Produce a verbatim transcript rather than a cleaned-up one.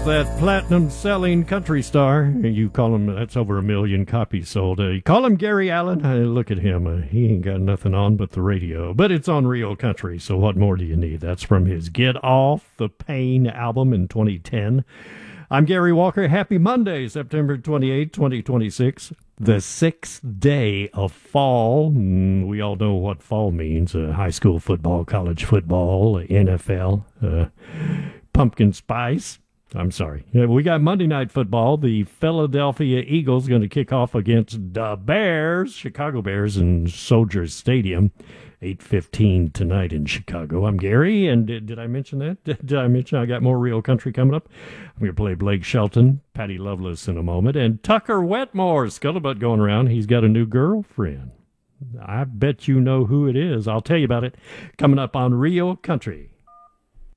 that platinum-selling country star. You call him, that's over a million copies sold. Uh, you call him Gary Allan? Uh, look at him. Uh, he ain't got nothing on but the radio. But it's on Real Country, so what more do you need? That's from his Get Off the Pain album in twenty ten. I'm Gary Walker. Happy Monday, September twenty-eighth, twenty twenty-six. The sixth day of fall. Mm, we all know what fall means. Uh, high school football, college football, N F L, uh, pumpkin spice. I'm sorry. Yeah, we got Monday Night Football. The Philadelphia Eagles going to kick off against the Bears, Chicago Bears, in Soldier Stadium, eight fifteen tonight in Chicago. I'm Gary, and did, did I mention that? Did, did I mention I got more Real Country coming up? I'm going to play Blake Shelton, Patty Loveless in a moment, and Tucker Wetmore, scuttlebutt going around. He's got a new girlfriend. I bet you know who it is. I'll tell you about it coming up on Real Country.